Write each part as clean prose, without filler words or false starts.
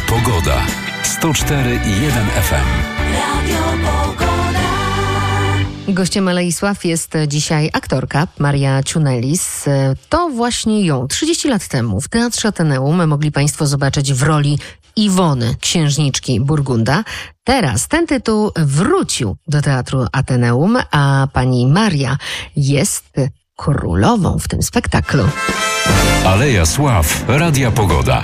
Pogoda. 104,1 FM. Radio Pogoda. Gościem Alei Sław jest dzisiaj aktorka Maria Ciunelis. To właśnie ją 30 lat temu w Teatrze Ateneum mogli Państwo zobaczyć w roli Iwony, księżniczki Burgunda. Teraz ten tytuł wrócił do Teatru Ateneum, a pani Maria jest królową w tym spektaklu. Aleja Sław, Radia Pogoda.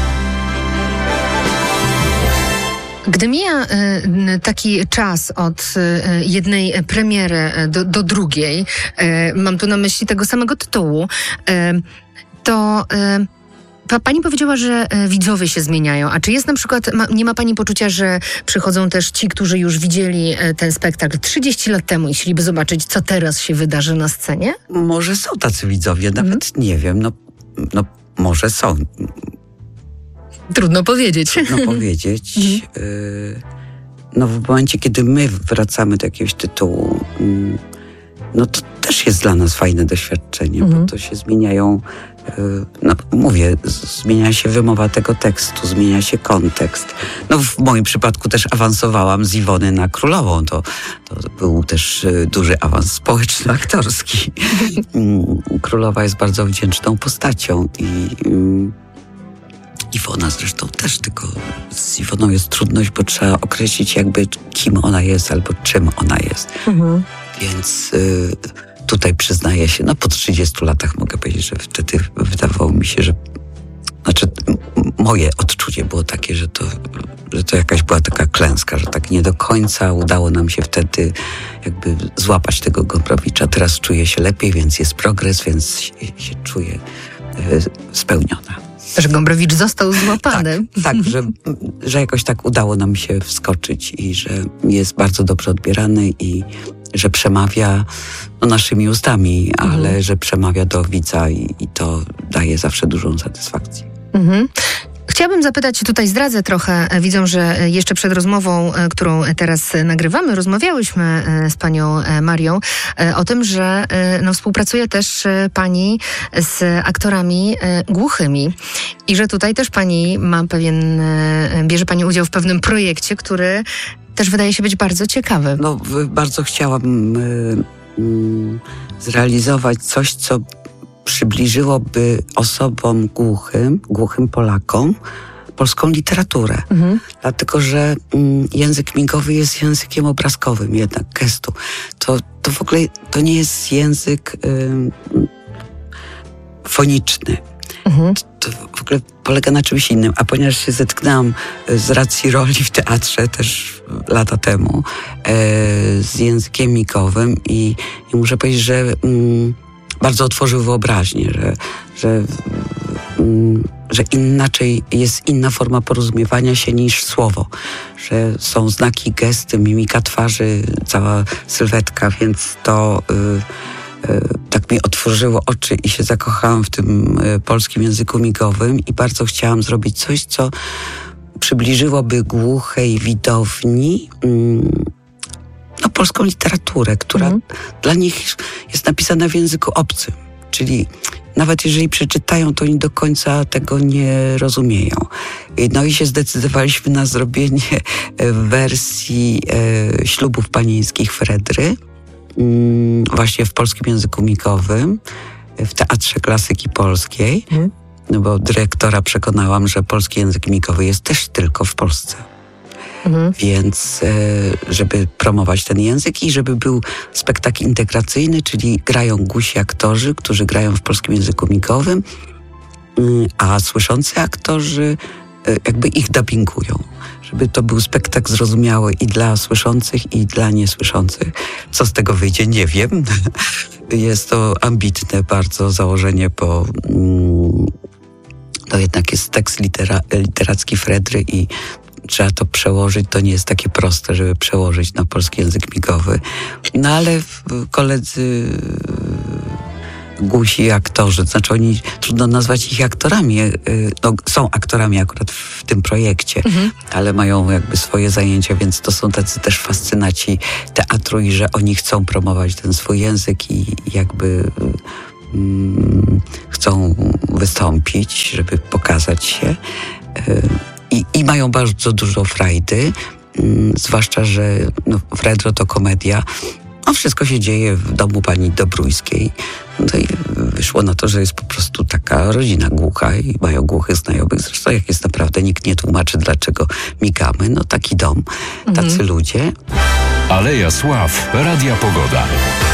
Gdy mija taki czas od jednej premiery do drugiej, mam tu na myśli tego samego tytułu, to pani powiedziała, że widzowie się zmieniają. A czy jest na przykład, nie ma pani poczucia, że przychodzą też ci, którzy już widzieli ten spektakl 30 lat temu i chcieliby zobaczyć, co teraz się wydarzy na scenie? Może są tacy widzowie, nawet nie wiem, no może są. Trudno powiedzieć. Trudno powiedzieć. No w momencie, kiedy my wracamy do jakiegoś tytułu, no to też jest dla nas fajne doświadczenie, bo to się zmieniają, zmienia się wymowa tego tekstu, zmienia się kontekst. No w moim przypadku też awansowałam z Iwony na królową. To był też duży awans społeczno-aktorski. Królowa jest bardzo wdzięczną postacią i Iwona zresztą też, tylko z Iwoną jest trudność, bo trzeba określić jakby kim ona jest albo czym ona jest. Więc tutaj przyznaję się, po 30 latach mogę powiedzieć, że wtedy wydawało mi się, że moje odczucie było takie, że to jakaś była taka klęska, że tak nie do końca udało nam się wtedy jakby złapać tego Gombrowicza. Teraz czuję się lepiej, więc jest progres, więc się czuję spełniona. Że Gombrowicz został złapany. Tak, że jakoś tak udało nam się wskoczyć i że jest bardzo dobrze odbierany i że przemawia naszymi ustami, ale że przemawia do widza i to daje zawsze dużą satysfakcję. Chciałabym zapytać, tutaj zdradzę trochę, widzą, że jeszcze przed rozmową, którą teraz nagrywamy, rozmawiałyśmy z panią Marią o tym, że współpracuje też pani z aktorami głuchymi i że tutaj też pani ma bierze pani udział w pewnym projekcie, który też wydaje się być bardzo ciekawy. Bardzo chciałam zrealizować coś, co przybliżyłoby osobom głuchym Polakom, polską literaturę. Dlatego, że język migowy jest językiem obrazkowym jednak, gestu. To w ogóle to nie jest język foniczny. To w ogóle polega na czymś innym. A ponieważ się zetknęłam z racji roli w teatrze też lata temu z językiem migowym i muszę powiedzieć, że bardzo otworzył wyobraźnię, że inaczej jest inna forma porozumiewania się niż słowo, że są znaki, gesty, mimika twarzy, cała sylwetka, więc to tak mi otworzyło oczy i się zakochałam w tym polskim języku migowym i bardzo chciałam zrobić coś, co przybliżyłoby głuchej widowni polską literaturę, która dla nich jest napisana w języku obcym. Czyli nawet jeżeli przeczytają, to oni do końca tego nie rozumieją. I się zdecydowaliśmy na zrobienie wersji ślubów panieńskich Fredry, właśnie w polskim języku migowym, w Teatrze Klasyki Polskiej, bo dyrektora przekonałam, że polski język migowy jest też tylko w Polsce. Więc żeby promować ten język i żeby był spektakl integracyjny, czyli grają głusi aktorzy, którzy grają w polskim języku migowym, a słyszący aktorzy jakby ich dubbingują. Żeby to był spektakl zrozumiały i dla słyszących, i dla niesłyszących. Co z tego wyjdzie, nie wiem. Jest to ambitne bardzo założenie, bo to jednak jest tekst literacki Fredry i trzeba to przełożyć. To nie jest takie proste, żeby przełożyć na polski język migowy. Ale koledzy głusi aktorzy, to znaczy oni, trudno nazwać ich aktorami, są aktorami akurat w tym projekcie, ale mają jakby swoje zajęcia, więc to są tacy też fascynaci teatru i że oni chcą promować ten swój język i jakby chcą wystąpić, żeby pokazać się. I mają bardzo dużo frajdy, zwłaszcza, że Fredro to komedia. Wszystko się dzieje w domu pani Dobrójskiej. No i wyszło na to, że jest po prostu taka rodzina głucha i mają głuchych znajomych. Zresztą jak jest naprawdę, nikt nie tłumaczy, dlaczego migamy. No taki dom, tacy ludzie. Aleja Sław, Radia Pogoda.